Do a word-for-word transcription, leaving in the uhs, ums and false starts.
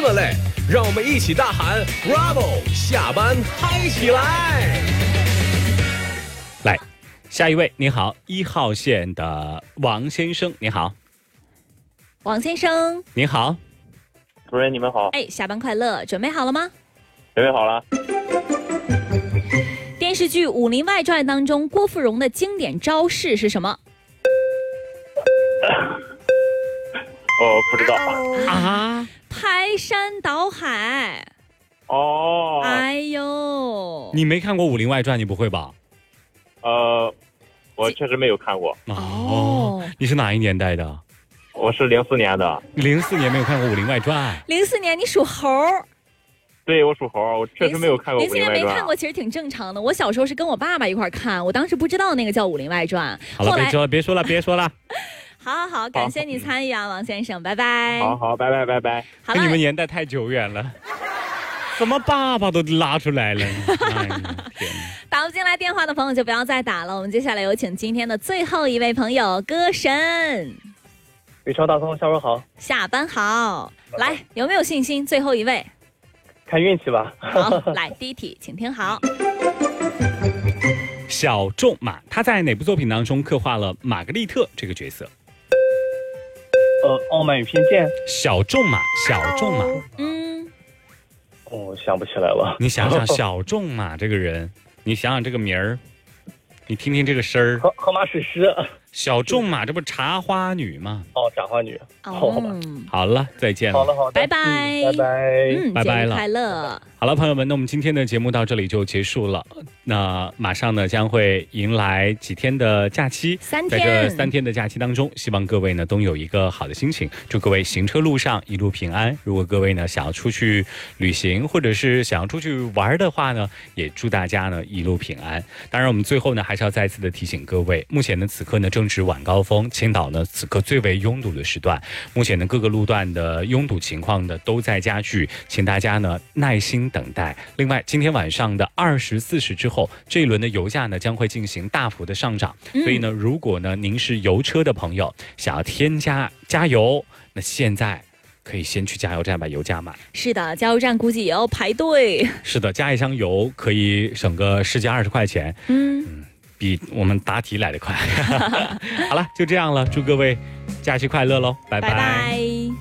么累，让我们一起大喊 Bravo， 下班嗨起来！ 来，下一位，你好，一号线的王先生，你好。 王先生， 你好。 主任，你们好。 哎，下班快乐，准备好了吗？ 准备好了。 电视剧《武林外传》当中，郭芙蓉的经典招式是什么？ 哦，不知道啊。 排山倒海。 哦。 哎呦， 你没看过《武林外传》，你不会吧？ 呃，我确实没有看过。 哦，你是哪一年代的？ 我是零四年的。 零四年没有看过《武林外传》？ 零四年你属猴。 对，我属猴，我确实没有看过《武林外传》。 零四年没看过，其实挺正常的。我小时候是跟我爸爸一块看，我当时不知道那个叫《武林外传》。 好了，别说了，别说了，别说了。 好好好，感谢你参与啊，王先生，拜拜。 好好，拜拜拜拜。 好了， 跟你们年代太久远了，怎么爸爸都拉出来了？哎呀，天哪！ 打不进来电话的朋友就不要再打了。我们接下来有请今天的最后一位朋友，歌神。 北超大葱，下午好。 下班好，来，有没有信心？最后一位。 看运气吧。 好，来第一题，请听好。 小仲马，他在哪部作品当中刻画了玛格丽特这个角色？ 呃，傲慢与偏见。 小仲马，小仲马。 嗯， 哦，想不起来了。 你想想小仲马这个人，你想想这个名儿，你听听这个声儿。 荷荷马史诗。 小仲马，这不茶花女吗？ 哦，茶花女。 哦， 好吧。 好了，再见了。 好了，好的， 拜拜， 嗯、拜拜， 嗯， 拜拜了， 快乐。 好了，朋友们，那我们今天的节目到这里就结束了。那马上呢将会迎来几天的假期， 三天， 在这三天的假期当中，希望各位呢都有一个好的心情，祝各位行车路上一路平安。如果各位呢想要出去旅行，或者是想要出去玩的话呢，也祝大家呢一路平安。当然，我们最后呢还是要再次的提醒各位，目前呢此刻呢正值晚高峰，青岛呢此刻最为拥堵的时段，目前呢各个路段的拥堵情况呢都在加剧，请大家呢耐心等待。另外，今天晚上的二十四时之后，这一轮的油价呢将会进行大幅的上涨， 嗯、 所以呢，如果呢您是油车的朋友，想要添加加油，那现在可以先去加油站把油加满。是的，加油站估计也要排队。 是的，加一箱油可以省个十几二十块钱。 嗯。 嗯，比我们答题来得快。好了，就这样了，祝各位假期快乐喽，拜拜。 拜拜。